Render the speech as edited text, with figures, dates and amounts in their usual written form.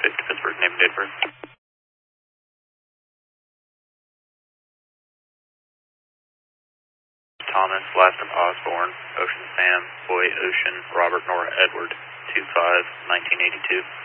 5th to Pittsburgh, name and date of birth. Thomas, last of Osborne, Ocean Sam, Boy Ocean, Robert Nora Edward, 25-1982.